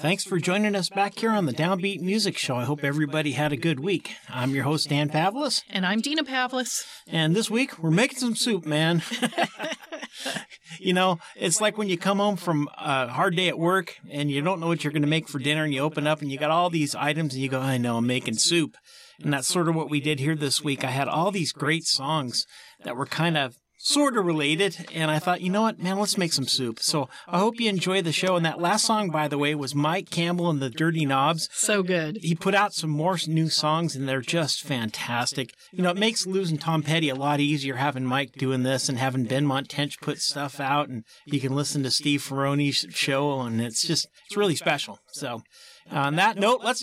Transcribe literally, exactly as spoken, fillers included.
Thanks for joining us back here on the Downbeat Music Show. I hope everybody had a good week. I'm your host, Dan Pavlis. And I'm Dina Pavlis. And this week, we're making some soup, man. You know, it's like when you come home from a hard day at work and you don't know what you're going to make for dinner, and you open up and you got all these items and you go, I know, I'm making soup. And that's sort of what we did here this week. I had all these great songs that were kind of sort of related, and I thought, you know what, man, let's make some soup. So I hope you enjoy the show. And that last song, by the way, was Mike Campbell and the Dirty Knobs. So good. He put out some more new songs, and they're just fantastic. You know, it makes losing Tom Petty a lot easier having Mike doing this and having Ben Montench put stuff out, and you can listen to Steve Ferrone's show, and it's just, it's really special. So on that note, let's